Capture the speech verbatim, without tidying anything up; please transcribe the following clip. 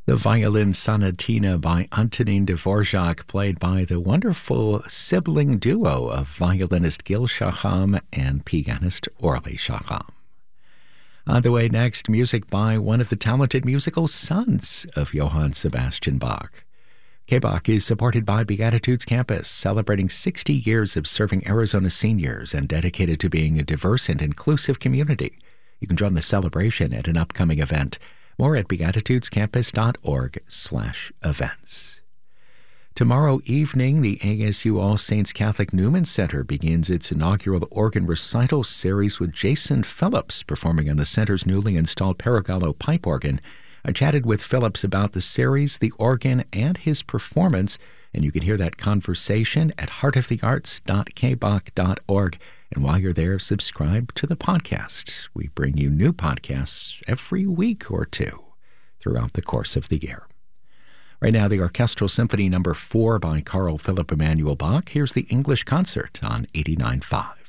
The violin sonatina by Antonin Dvorak, played by the wonderful sibling duo of violinist Gil Shaham and pianist Orly Shaham. On the way next, music by one of the talented musical sons of Johann Sebastian Bach. K Bach is supported by Beatitudes Campus, celebrating sixty years of serving Arizona seniors and dedicated to being a diverse and inclusive community. You can join the celebration at an upcoming event. More at beatitudescampus.org slash events. Tomorrow evening, the A S U All Saints Catholic Newman Center begins its inaugural organ recital series with Jason Phillips performing on the center's newly installed Paragallo pipe organ. I chatted with Phillips about the series, the organ, and his performance, and you can hear that conversation at heart of the arts dot k bach dot org. And while you're there, subscribe to the podcast. We bring you new podcasts every week or two throughout the course of the year. Right now, the Orchestral Symphony Number four by Carl Philipp Emanuel Bach. Here's the English Concert on eighty-nine point five.